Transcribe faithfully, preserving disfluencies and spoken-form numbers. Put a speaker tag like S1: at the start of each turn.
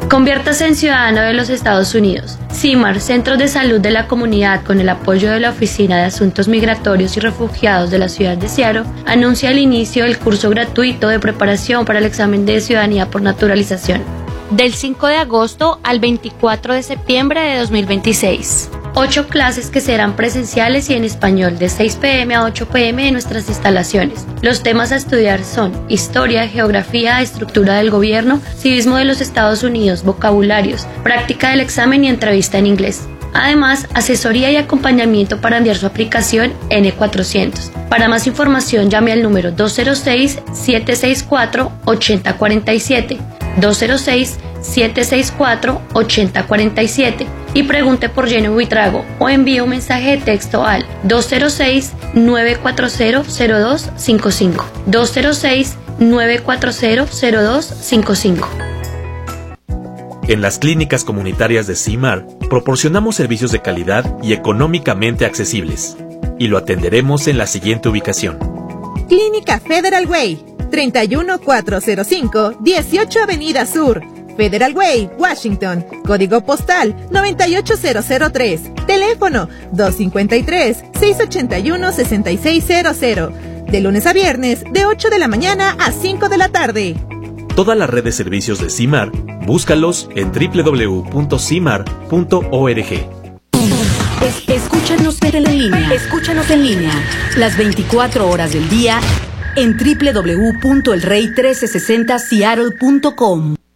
S1: Conviértase en ciudadano de los Estados Unidos. CIMAR, Centros de Salud de la Comunidad, con el apoyo de la Oficina de Asuntos Migratorios y Refugiados de la ciudad de Seattle, anuncia el inicio del curso gratuito de preparación para el examen de ciudadanía por naturalización, del cinco de agosto al veinticuatro de septiembre de dos mil veintiséis. Ocho clases que serán presenciales y en español de seis pe eme a ocho pe eme en nuestras instalaciones. Los temas a estudiar son historia, geografía, estructura del gobierno, civismo de los Estados Unidos, vocabularios, práctica del examen y entrevista en inglés. Además, asesoría y acompañamiento para enviar su aplicación ene cuatrocientos. Para más información llame al número dos cero seis, siete seis cuatro, ocho cero cuatro siete, dos cero seis, siete seis cuatro, ocho cero cuatro siete y pregunte por Jenny Buitrago o envíe un mensaje de texto al dos cero seis, nueve cuatro cero, cero dos cinco cinco, dos cero seis, nueve cuatro cero, cero dos cinco cinco.
S2: En las clínicas comunitarias de CIMAR proporcionamos servicios de calidad y económicamente accesibles, y lo atenderemos en la siguiente ubicación.
S3: Clínica Federal Way, treinta y uno mil cuatrocientos cinco, dieciocho Avenida Sur, Federal Way, Washington, código postal noventa y ocho cero cero tres, teléfono dos cinco tres, seis ocho uno, seis seis cero cero, de lunes a viernes de ocho de la mañana a cinco de la tarde.
S2: Toda la red de servicios de CIMAR, búscalos en doble u doble u doble u punto cimar punto org.
S4: Es, escúchanos en línea, escúchanos en línea, las veinticuatro horas del día en doble u doble u doble u punto el rey mil trescientos sesenta seattle punto com.